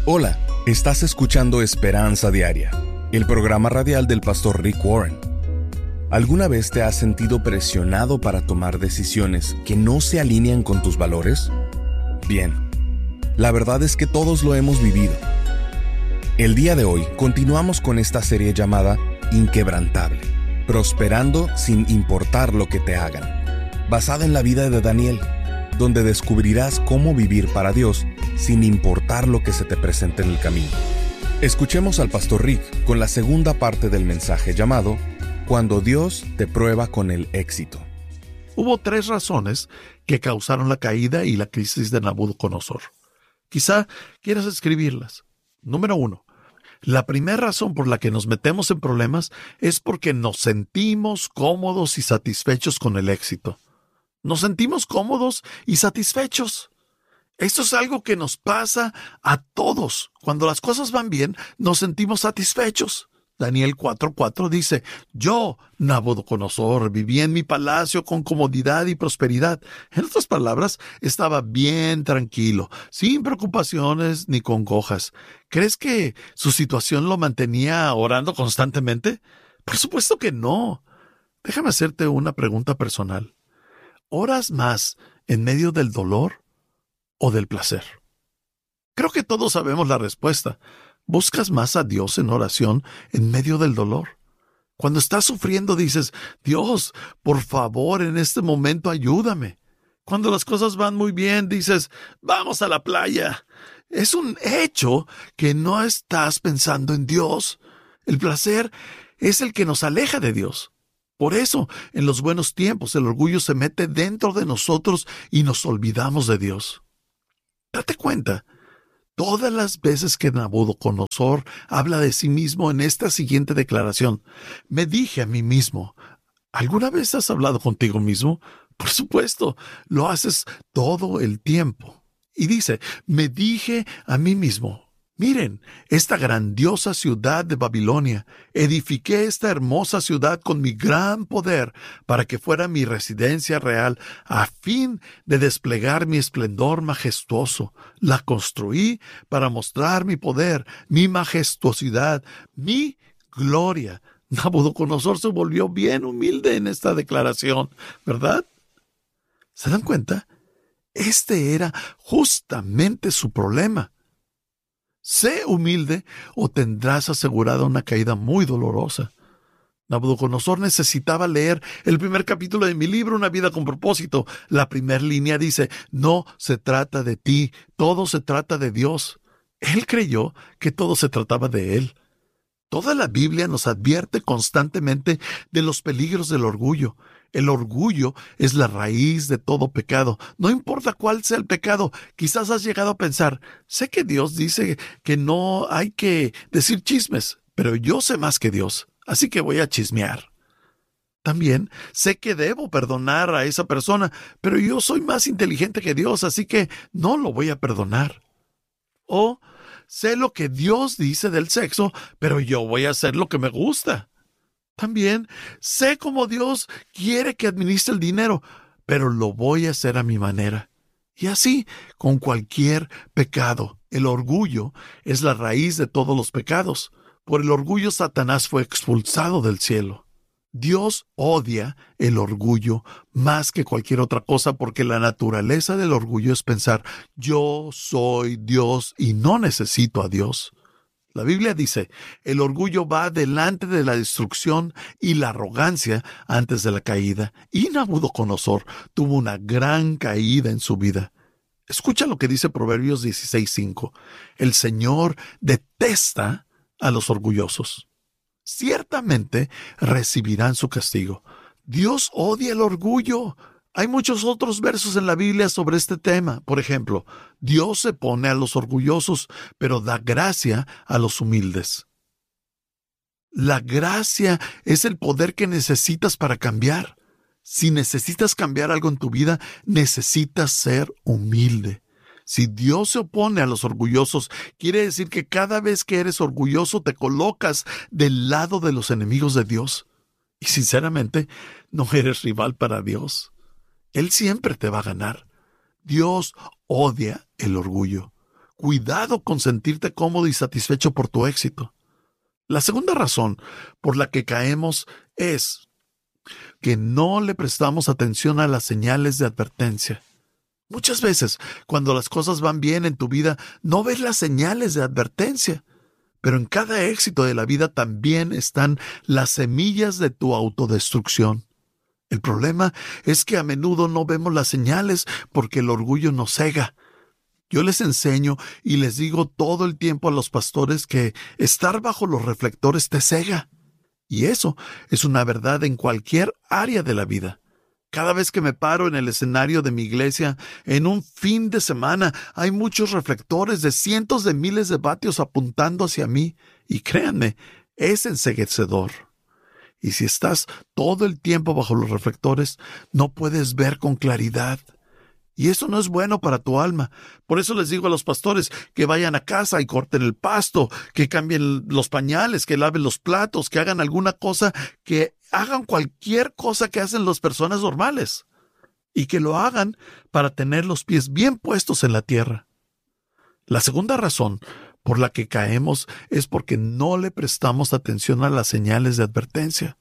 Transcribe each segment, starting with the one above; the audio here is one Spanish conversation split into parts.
Hola, estás escuchando Esperanza Diaria, el programa radial del pastor Rick Warren. ¿Alguna vez te has sentido presionado para tomar decisiones que no se alinean con tus valores? Bien, la verdad es que todos lo hemos vivido. El día de hoy continuamos con esta serie llamada Inquebrantable, prosperando sin importar lo que te hagan, basada en la vida de Daniel, donde descubrirás cómo vivir para Dios sin importar lo que se te presente en el camino. Escuchemos al pastor Rick con la segunda parte del mensaje llamado Cuando Dios te prueba con el éxito. Hubo 3 razones que causaron la caída y la crisis de Nabucodonosor. Quizá quieras escribirlas. Número 1. La primera razón por la que nos metemos en problemas es porque nos sentimos cómodos y satisfechos con el éxito. Nos sentimos cómodos y satisfechos. Esto es algo que nos pasa a todos. Cuando las cosas van bien, nos sentimos satisfechos. Daniel 4:4 dice, yo, Nabucodonosor, viví en mi palacio con comodidad y prosperidad. En otras palabras, estaba bien tranquilo, sin preocupaciones ni congojas. ¿Crees que su situación lo mantenía orando constantemente? Por supuesto que no. Déjame hacerte una pregunta personal. ¿Oras más en medio del dolor o del placer? Creo que todos sabemos la respuesta. ¿Buscas más a Dios en oración en medio del dolor? Cuando estás sufriendo dices, Dios, por favor, en este momento ayúdame. Cuando las cosas van muy bien dices, vamos a la playa. Es un hecho que no estás pensando en Dios. El placer es el que nos aleja de Dios. Por eso, en los buenos tiempos, el orgullo se mete dentro de nosotros y nos olvidamos de Dios. Date cuenta, todas las veces que Nabucodonosor habla de sí mismo en esta siguiente declaración, me dije a mí mismo, ¿alguna vez has hablado contigo mismo? Por supuesto, lo haces todo el tiempo. Y dice, me dije a mí mismo, miren, esta grandiosa ciudad de Babilonia, edifiqué esta hermosa ciudad con mi gran poder para que fuera mi residencia real, a fin de desplegar mi esplendor majestuoso. La construí para mostrar mi poder, mi majestuosidad, mi gloria. Nabucodonosor se volvió bien humilde en esta declaración, ¿verdad? ¿Se dan cuenta? Este era justamente su problema. Sé humilde o tendrás asegurada una caída muy dolorosa. Nabucodonosor necesitaba leer el primer capítulo de mi libro, Una vida con propósito. La primera línea dice, no se trata de ti, todo se trata de Dios. Él creyó que todo se trataba de él. Toda la Biblia nos advierte constantemente de los peligros del orgullo. El orgullo es la raíz de todo pecado. No importa cuál sea el pecado, quizás has llegado a pensar, sé que Dios dice que no hay que decir chismes, pero yo sé más que Dios, así que voy a chismear. También sé que debo perdonar a esa persona, pero yo soy más inteligente que Dios, así que no lo voy a perdonar. O sé lo que Dios dice del sexo, pero yo voy a hacer lo que me gusta. También sé cómo Dios quiere que administre el dinero, pero lo voy a hacer a mi manera. Y así, con cualquier pecado, el orgullo es la raíz de todos los pecados. Por el orgullo Satanás fue expulsado del cielo. Dios odia el orgullo más que cualquier otra cosa porque la naturaleza del orgullo es pensar, yo soy Dios y no necesito a Dios. La Biblia dice, el orgullo va delante de la destrucción y la arrogancia antes de la caída. Y Nabucodonosor tuvo una gran caída en su vida. Escucha lo que dice Proverbios 16:5. El Señor detesta a los orgullosos. Ciertamente recibirán su castigo. Dios odia el orgullo. Hay muchos otros versos en la Biblia sobre este tema. Por ejemplo, Dios se pone a los orgullosos, pero da gracia a los humildes. La gracia es el poder que necesitas para cambiar. Si necesitas cambiar algo en tu vida, necesitas ser humilde. Si Dios se opone a los orgullosos, quiere decir que cada vez que eres orgulloso te colocas del lado de los enemigos de Dios. Y sinceramente, no eres rival para Dios. Él siempre te va a ganar. Dios odia el orgullo. cuidado con sentirte cómodo y satisfecho por tu éxito. La segunda razón por la que caemos es que no le prestamos atención a las señales de advertencia. Muchas veces, cuando las cosas van bien en tu vida, no ves las señales de advertencia. Pero en cada éxito de la vida también están las semillas de tu autodestrucción. El problema es que a menudo no vemos las señales porque el orgullo nos cega. Yo les enseño y les digo todo el tiempo a los pastores que estar bajo los reflectores te cega. Y eso es una verdad en cualquier área de la vida. Cada vez que me paro en el escenario de mi iglesia, en un fin de semana, hay muchos reflectores de cientos de miles de vatios apuntando hacia mí. Y créanme, es enceguecedor. Y si estás todo el tiempo bajo los reflectores, no puedes ver con claridad. Y eso no es bueno para tu alma. Por eso les digo a los pastores que vayan a casa y corten el pasto, que cambien los pañales, que laven los platos, que hagan alguna cosa, que hagan cualquier cosa que hacen las personas normales. Y que lo hagan para tener los pies bien puestos en la tierra. La segunda razón por la que caemos es porque no le prestamos atención a las señales de advertencia.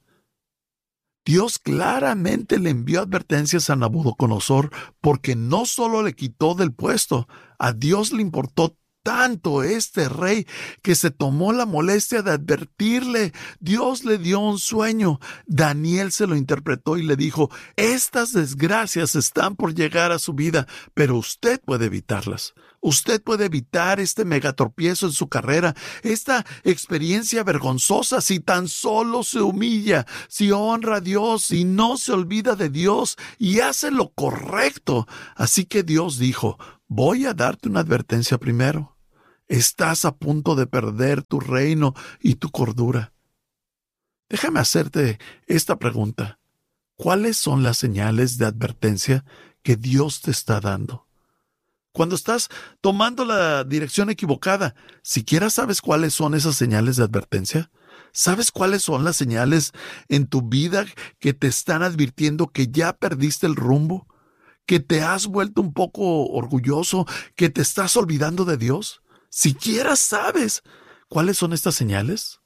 Dios claramente le envió advertencias a Nabucodonosor porque no solo le quitó del puesto, a Dios le importó tanto este rey que se tomó la molestia de advertirle. Dios le dio un sueño. Daniel se lo interpretó y le dijo: estas desgracias están por llegar a su vida, pero usted puede evitarlas. Usted puede evitar este megatropiezo en su carrera, esta experiencia vergonzosa, si tan solo se humilla, si honra a Dios, si no se olvida de Dios y hace lo correcto. Así que Dios dijo: voy a darte una advertencia primero. Estás a punto de perder tu reino y tu cordura. Déjame hacerte esta pregunta. ¿Cuáles son las señales de advertencia que Dios te está dando? Cuando estás tomando la dirección equivocada, ¿siquiera sabes cuáles son esas señales de advertencia? ¿Sabes cuáles son las señales en tu vida que te están advirtiendo que ya perdiste el rumbo? ¿Que te has vuelto un poco orgulloso? ¿Que te estás olvidando de Dios? ¿Siquiera sabes cuáles son estas señales?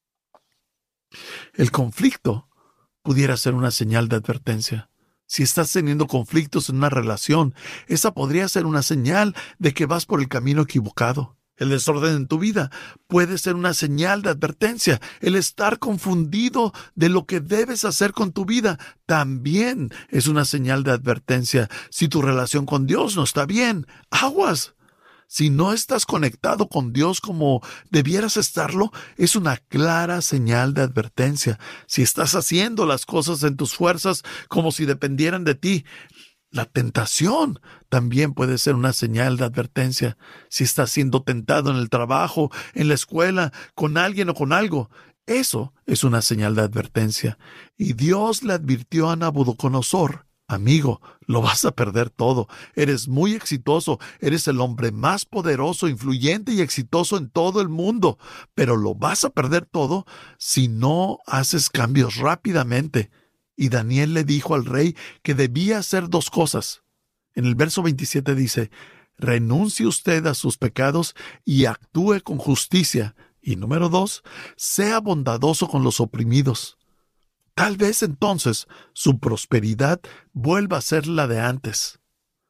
El conflicto pudiera ser una señal de advertencia. Si estás teniendo conflictos en una relación, esa podría ser una señal de que vas por el camino equivocado. El desorden en tu vida puede ser una señal de advertencia. El estar confundido de lo que debes hacer con tu vida también es una señal de advertencia. Si tu relación con Dios no está bien, aguas. Si no estás conectado con Dios como debieras estarlo, es una clara señal de advertencia. Si estás haciendo las cosas en tus fuerzas como si dependieran de ti, la tentación también puede ser una señal de advertencia. Si estás siendo tentado en el trabajo, en la escuela, con alguien o con algo, eso es una señal de advertencia. Y Dios le advirtió a Nabucodonosor: amigo, lo vas a perder todo. Eres muy exitoso, eres el hombre más poderoso, influyente y exitoso en todo el mundo, pero lo vas a perder todo si no haces cambios rápidamente. Y Daniel le dijo al rey que debía hacer dos cosas. En el verso 27 dice: renuncie usted a sus pecados y actúe con justicia. Y número 2, sea bondadoso con los oprimidos. Tal vez entonces su prosperidad vuelva a ser la de antes.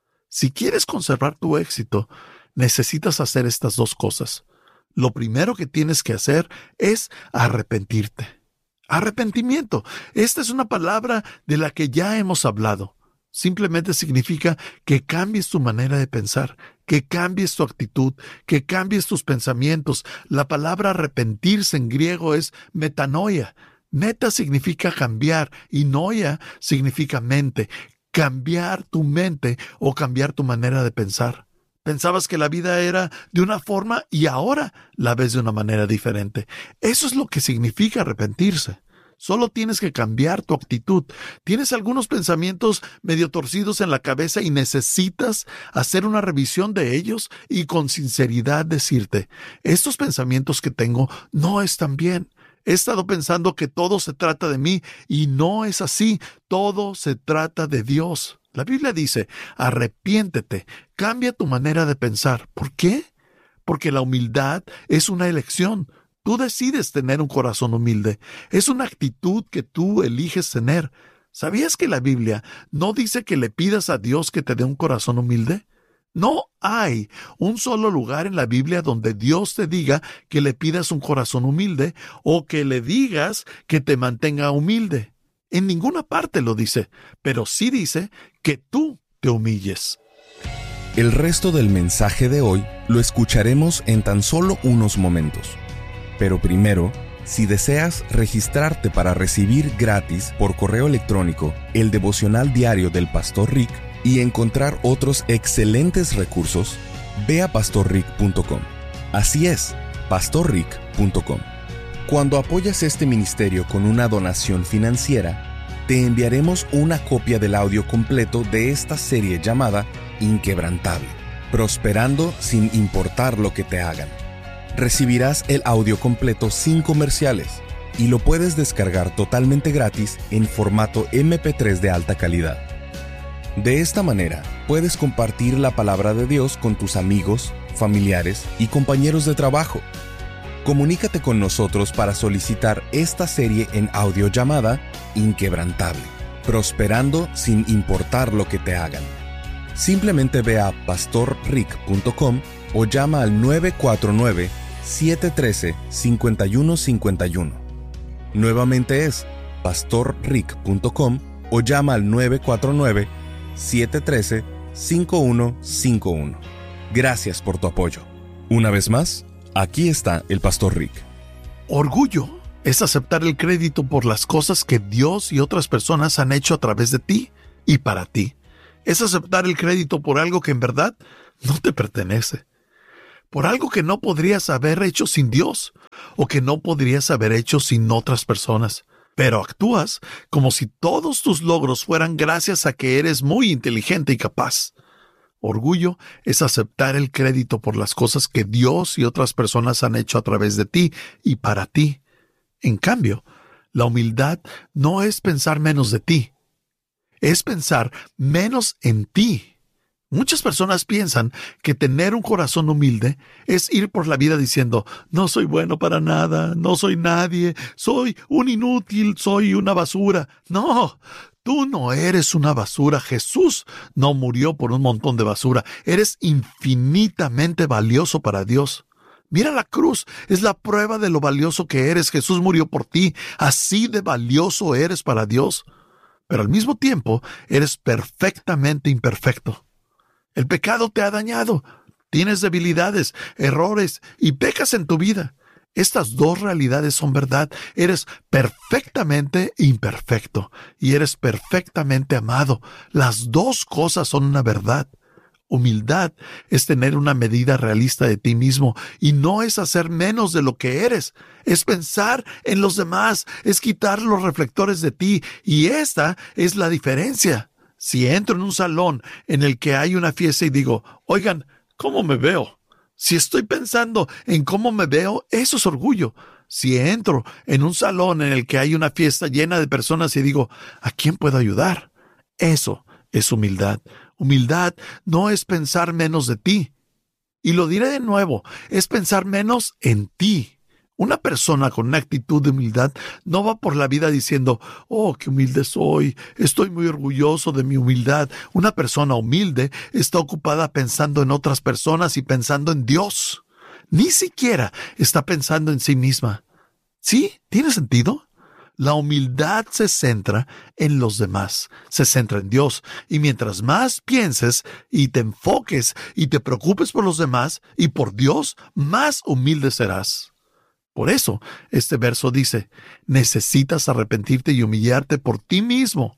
Si quieres conservar tu éxito, necesitas hacer estas dos cosas. Lo primero que tienes que hacer es arrepentirte. Arrepentimiento. Esta es una palabra de la que ya hemos hablado. Simplemente significa que cambies tu manera de pensar, que cambies tu actitud, que cambies tus pensamientos. La palabra arrepentirse en griego es metanoia. Meta significa cambiar y noia significa mente. Cambiar tu mente o cambiar tu manera de pensar. Pensabas que la vida era de una forma y ahora la ves de una manera diferente. Eso es lo que significa arrepentirse. Solo tienes que cambiar tu actitud. Tienes algunos pensamientos medio torcidos en la cabeza y necesitas hacer una revisión de ellos y con sinceridad decirte: estos pensamientos que tengo no están bien. He estado pensando que todo se trata de mí y no es así. Todo se trata de Dios. La Biblia dice: arrepiéntete, cambia tu manera de pensar. ¿Por qué? porque la humildad es una elección. Tú decides tener un corazón humilde. Es una actitud que tú eliges tener. ¿Sabías que la Biblia no dice que le pidas a Dios que te dé un corazón humilde? No hay un solo lugar en la Biblia donde Dios te diga que le pidas un corazón humilde o que le digas que te mantenga humilde. En ninguna parte lo dice, pero sí dice que tú te humilles. El resto del mensaje de hoy lo escucharemos en tan solo unos momentos. Pero primero, si deseas registrarte para recibir gratis por correo electrónico el devocional diario del Pastor Rick y encontrar otros excelentes recursos, ve a pastorrick.com. Así es, pastorrick.com. Cuando apoyas este ministerio con una donación financiera, te enviaremos una copia del audio completo de esta serie llamada Inquebrantable, prosperando sin importar lo que te hagan. Recibirás el audio completo sin comerciales y lo puedes descargar totalmente gratis en formato MP3 de alta calidad. De esta manera, puedes compartir la palabra de Dios con tus amigos, familiares y compañeros de trabajo. Comunícate con nosotros para solicitar esta serie en audio llamada Inquebrantable, prosperando sin importar lo que te hagan. Simplemente ve a pastorrick.com o llama al 949-713-5151. Nuevamente es pastorrick.com o llama al 949-713-5151. Gracias por tu apoyo. Una vez más, aquí está el Pastor Rick. Orgullo es aceptar el crédito por las cosas que Dios y otras personas han hecho a través de ti y para ti. Es aceptar el crédito por algo que en verdad no te pertenece. Por algo que no podrías haber hecho sin Dios o que no podrías haber hecho sin otras personas. Pero actúas como si todos tus logros fueran gracias a que eres muy inteligente y capaz. Orgullo es aceptar el crédito por las cosas que Dios y otras personas han hecho a través de ti y para ti. En cambio, la humildad no es pensar menos de ti. Es pensar menos en ti. Muchas personas piensan que tener un corazón humilde es ir por la vida diciendo, no soy bueno para nada, no soy nadie, soy un inútil, soy una basura. No, tú no eres una basura. Jesús no murió por un montón de basura. Eres infinitamente valioso para Dios. Mira la cruz, es la prueba de lo valioso que eres. Jesús murió por ti, así de valioso eres para Dios. Pero al mismo tiempo, eres perfectamente imperfecto. El pecado te ha dañado. Tienes debilidades, errores y pecas en tu vida. Estas dos realidades son verdad. Eres perfectamente imperfecto y eres perfectamente amado. Las dos cosas son una verdad. Humildad es tener una medida realista de ti mismo y no es hacer menos de lo que eres. Es pensar en los demás, es quitar los reflectores de ti y esta es la diferencia. Si entro en un salón en el que hay una fiesta y digo, oigan, ¿cómo me veo? Si estoy pensando en cómo me veo, eso es orgullo. Si entro en un salón en el que hay una fiesta llena de personas y digo, ¿a quién puedo ayudar? Eso es humildad. Humildad no es pensar menos de ti. Y lo diré de nuevo, es pensar menos en ti. Una persona con una actitud de humildad no va por la vida diciendo, oh, qué humilde soy, estoy muy orgulloso de mi humildad. Una persona humilde está ocupada pensando en otras personas y pensando en Dios. Ni siquiera está pensando en sí misma. ¿Sí? ¿Tiene sentido? La humildad se centra en los demás, se centra en Dios. Y mientras más pienses y te enfoques y te preocupes por los demás y por Dios, más humilde serás. Por eso, este verso dice, necesitas arrepentirte y humillarte por ti mismo.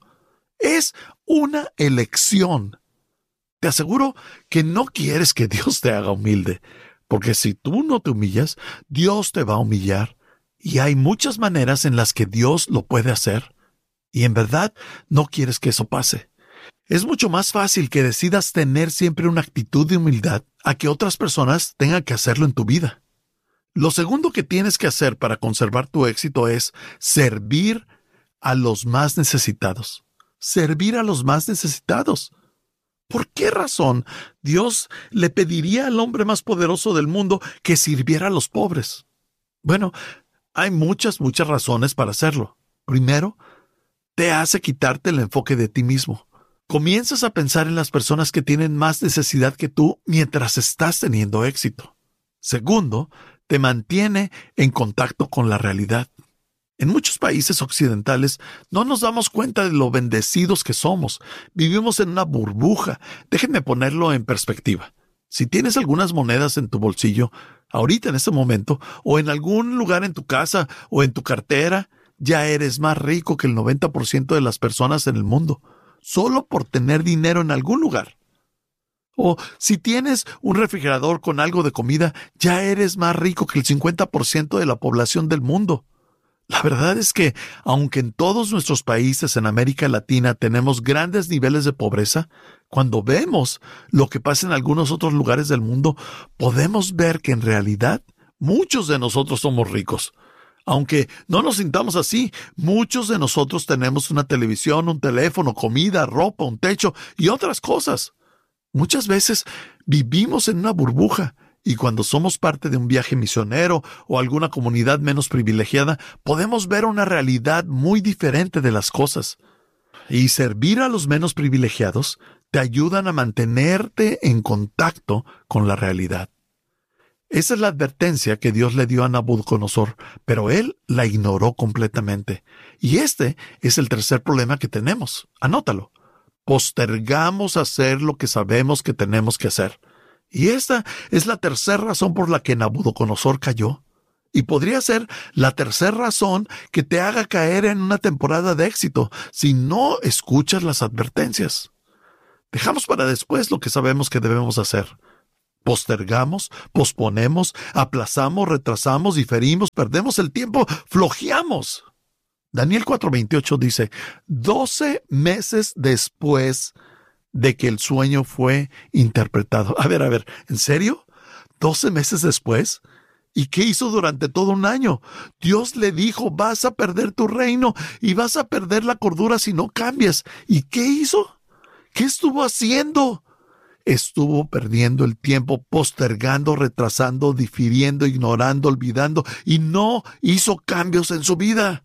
Es una elección. Te aseguro que no quieres que Dios te haga humilde, porque si tú no te humillas, Dios te va a humillar. Y hay muchas maneras en las que Dios lo puede hacer. Y en verdad, no quieres que eso pase. Es mucho más fácil que decidas tener siempre una actitud de humildad a que otras personas tengan que hacerlo en tu vida. Lo segundo que tienes que hacer para conservar tu éxito es servir a los más necesitados. Servir a los más necesitados. ¿Por qué razón Dios le pediría al hombre más poderoso del mundo que sirviera a los pobres? Bueno, hay muchas razones para hacerlo. Primero, te hace quitarte el enfoque de ti mismo. Comienzas a pensar en las personas que tienen más necesidad que tú mientras estás teniendo éxito. Segundo, te mantiene en contacto con la realidad. En muchos países occidentales no nos damos cuenta de lo bendecidos que somos. Vivimos en una burbuja. Déjenme ponerlo en perspectiva. Si tienes algunas monedas en tu bolsillo, ahorita en este momento, o en algún lugar en tu casa o en tu cartera, ya eres más rico que el 90% de las personas en el mundo, solo por tener dinero en algún lugar. O si tienes un refrigerador con algo de comida, ya eres más rico que el 50% de la población del mundo. La verdad es que, aunque en todos nuestros países en América Latina tenemos grandes niveles de pobreza, cuando vemos lo que pasa en algunos otros lugares del mundo, podemos ver que en realidad muchos de nosotros somos ricos. Aunque no nos sintamos así, muchos de nosotros tenemos una televisión, un teléfono, comida, ropa, un techo y otras cosas. Muchas veces vivimos en una burbuja. Y cuando somos parte de un viaje misionero o alguna comunidad menos privilegiada, podemos ver una realidad muy diferente de las cosas. Y servir a los menos privilegiados te ayudan a mantenerte en contacto con la realidad. Esa es la advertencia que Dios le dio a Nabucodonosor, pero él la ignoró completamente. Y este es el tercer problema que tenemos. Anótalo. Postergamos hacer lo que sabemos que tenemos que hacer. Y esta es la tercera razón por la que Nabucodonosor cayó. Y podría ser la tercera razón que te haga caer en una temporada de éxito si no escuchas las advertencias. Dejamos para después lo que sabemos que debemos hacer. Postergamos, posponemos, aplazamos, retrasamos, diferimos, perdemos el tiempo, flojeamos. Daniel 4:28 dice, 12 meses después de que el sueño fue interpretado. A ver, ¿en serio? ¿12 meses después? ¿Y qué hizo durante todo un año? Dios le dijo, vas a perder tu reino y vas a perder la cordura si no cambias. ¿Y qué hizo? ¿Qué estuvo haciendo? Estuvo perdiendo el tiempo, postergando, retrasando, difiriendo, ignorando, olvidando, y no hizo cambios en su vida.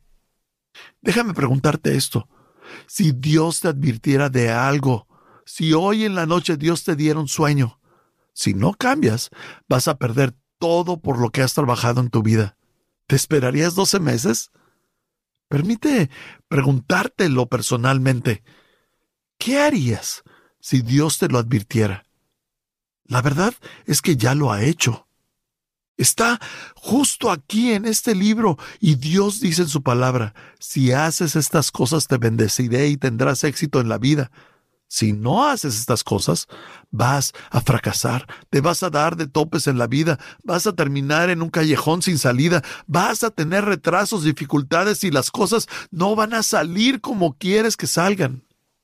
Déjame preguntarte esto. Si Dios te advirtiera de algo, si hoy en la noche Dios te diera un sueño, si no cambias, vas a perder todo por lo que has trabajado en tu vida. ¿Te esperarías 12 meses? Permite preguntártelo personalmente. ¿Qué harías si Dios te lo advirtiera? La verdad es que ya lo ha hecho. Está justo aquí en este libro y Dios dice en su palabra, si haces estas cosas te bendeciré y tendrás éxito en la vida. Si no haces estas cosas, vas a fracasar, te vas a dar de topes en la vida, vas a terminar en un callejón sin salida, vas a tener retrasos, dificultades y las cosas no van a salir como quieres que salgan.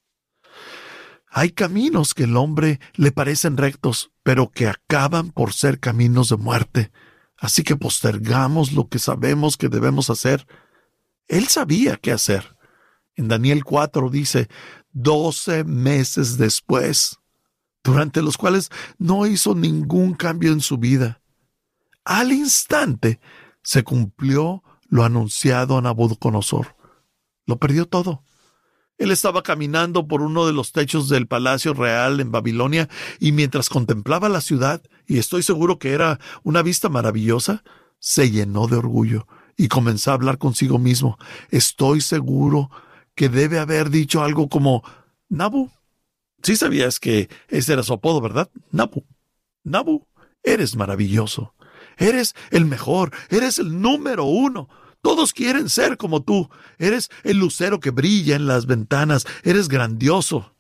Hay caminos que al hombre le parecen rectos, pero que acaban por ser caminos de muerte. Así que postergamos lo que sabemos que debemos hacer. Él sabía qué hacer. En Daniel 4 dice, 12 meses después, durante los cuales no hizo ningún cambio en su vida. Al instante se cumplió lo anunciado a Nabucodonosor. Lo perdió todo. Él estaba caminando por uno de los techos del Palacio Real en Babilonia y mientras contemplaba la ciudad, y estoy seguro que era una vista maravillosa, se llenó de orgullo y comenzó a hablar consigo mismo. Estoy seguro que debe haber dicho algo como, Nabu. Sí sabías que ese era su apodo, ¿verdad? Nabu. Nabu, eres maravilloso. Eres el mejor. Eres el número 1. Todos quieren ser como tú. Eres el lucero que brilla en las ventanas. Eres grandioso.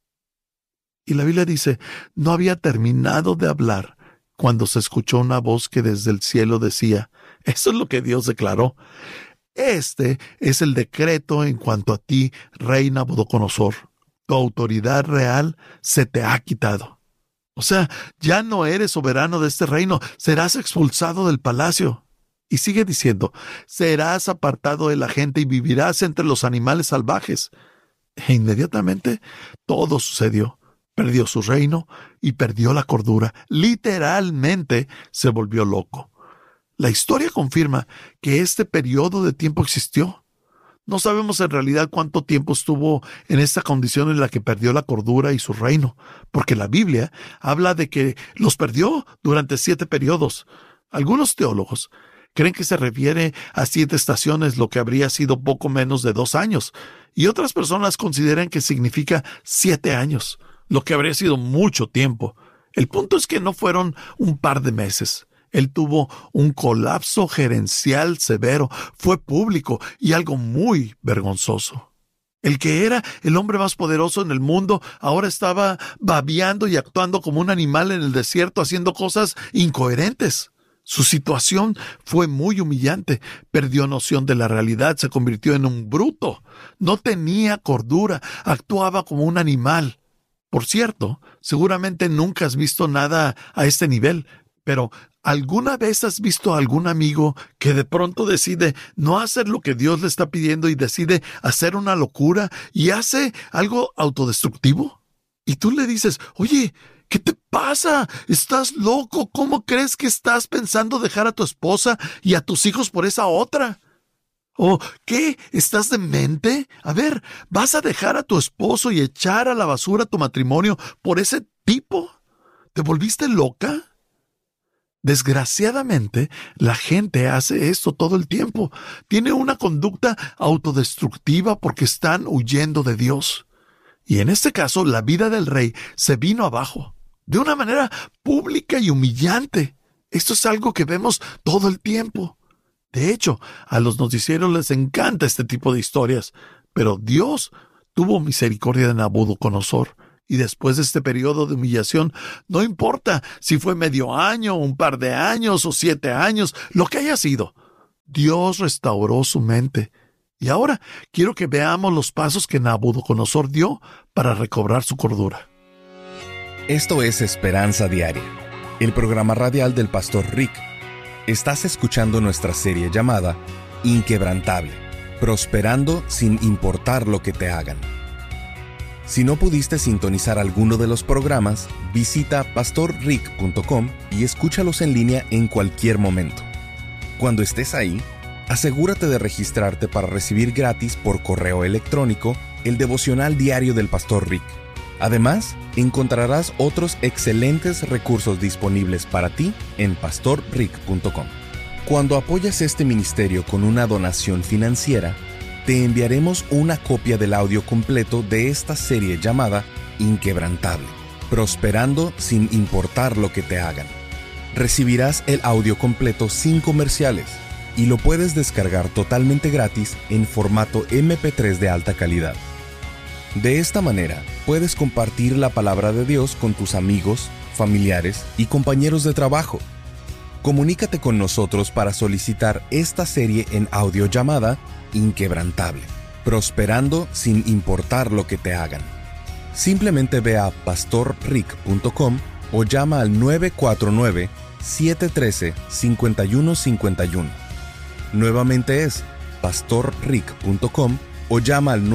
Y la Biblia dice, no había terminado de hablar cuando se escuchó una voz que desde el cielo decía, eso es lo que Dios declaró. Este es el decreto en cuanto a ti, rey Nabucodonosor. Tu autoridad real se te ha quitado. O sea, ya no eres soberano de este reino. Serás expulsado del palacio. Y sigue diciendo, serás apartado de la gente y vivirás entre los animales salvajes. E inmediatamente todo sucedió. perdió su reino y perdió la cordura. Literalmente se volvió loco. La historia confirma que este periodo de tiempo existió. No sabemos en realidad cuánto tiempo estuvo en esta condición en la que perdió la cordura y su reino, porque la Biblia habla de que los perdió durante 7 periodos. Algunos teólogos creen que se refiere a 7 estaciones, lo que habría sido poco menos de 2 años, y otras personas consideran que significa 7 años, lo que habría sido mucho tiempo. El punto es que no fueron un par de meses. Él tuvo un colapso gerencial severo, fue público y algo muy vergonzoso. El que era el hombre más poderoso en el mundo ahora estaba babeando y actuando como un animal en el desierto, haciendo cosas incoherentes. Su situación fue muy humillante. Perdió noción de la realidad, se convirtió en un bruto. No tenía cordura, actuaba como un animal. Por cierto, seguramente nunca has visto nada a este nivel, pero ¿alguna vez has visto a algún amigo que de pronto decide no hacer lo que Dios le está pidiendo y decide hacer una locura y hace algo autodestructivo? Y tú le dices, oye, ¿qué te pasa? ¿Estás loco? ¿Cómo crees que estás pensando dejar a tu esposa y a tus hijos por esa otra? ¿O qué? ¿Estás demente? A ver, ¿vas a dejar a tu esposo y echar a la basura tu matrimonio por ese tipo? ¿Te volviste loca? Desgraciadamente, la gente hace esto todo el tiempo. Tiene una conducta autodestructiva porque están huyendo de Dios. Y en este caso, la vida del rey se vino abajo, de una manera pública y humillante. Esto es algo que vemos todo el tiempo. De hecho, a los noticieros les encanta este tipo de historias, pero Dios tuvo misericordia de Nabucodonosor. Y después de este periodo de humillación, no importa si fue medio año, un par de años o 7 años, lo que haya sido, Dios restauró su mente. Y ahora quiero que veamos los pasos que Nabucodonosor dio para recobrar su cordura. Esto es Esperanza Diaria, el programa radial del pastor Rick. Estás escuchando nuestra serie llamada Inquebrantable, prosperando sin importar lo que te hagan. Si no pudiste sintonizar alguno de los programas, visita pastorrick.com y escúchalos en línea en cualquier momento. Cuando estés ahí, asegúrate de registrarte para recibir gratis por correo electrónico el devocional diario del pastor Rick. Además, encontrarás otros excelentes recursos disponibles para ti en pastorrick.com. Cuando apoyas este ministerio con una donación financiera, te enviaremos una copia del audio completo de esta serie llamada Inquebrantable, prosperando sin importar lo que te hagan. Recibirás el audio completo sin comerciales y lo puedes descargar totalmente gratis en formato MP3 de alta calidad. De esta manera, puedes compartir la palabra de Dios con tus amigos, familiares y compañeros de trabajo. Comunícate con nosotros para solicitar esta serie en audio llamada Inquebrantable, prosperando sin importar lo que te hagan. Simplemente ve a pastorrick.com o llama al 949-713-5151. Nuevamente es pastorrick.com o llama al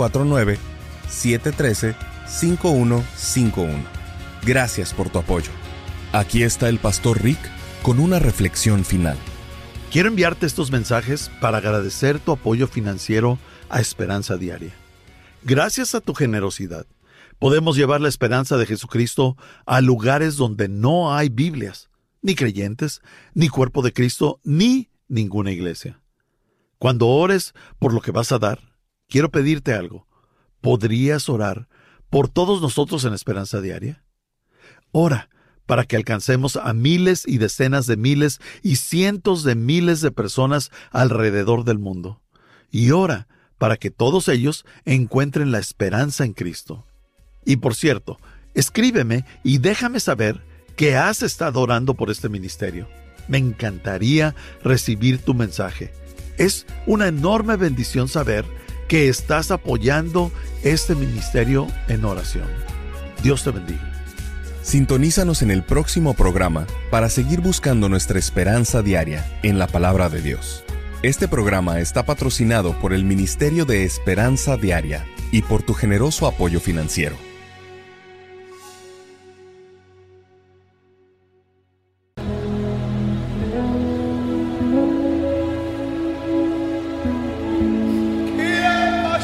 949-713-5151. Gracias por tu apoyo. Aquí está el pastor Rick con una reflexión final. Quiero enviarte estos mensajes para agradecer tu apoyo financiero a Esperanza Diaria. Gracias a tu generosidad, podemos llevar la esperanza de Jesucristo a lugares donde no hay Biblias, ni creyentes, ni cuerpo de Cristo, ni ninguna iglesia. Cuando ores por lo que vas a dar, quiero pedirte algo. ¿Podrías orar por todos nosotros en Esperanza Diaria? Ora para que alcancemos a miles y decenas de miles y cientos de miles de personas alrededor del mundo. Y ora para que todos ellos encuentren la esperanza en Cristo. Y por cierto, escríbeme y déjame saber que has estado orando por este ministerio. Me encantaría recibir tu mensaje. Es una enorme bendición saber que estás apoyando este ministerio en oración. Dios te bendiga. Sintonízanos en el próximo programa para seguir buscando nuestra esperanza diaria en la palabra de Dios. Este programa está patrocinado por el Ministerio de Esperanza Diaria y por tu generoso apoyo financiero.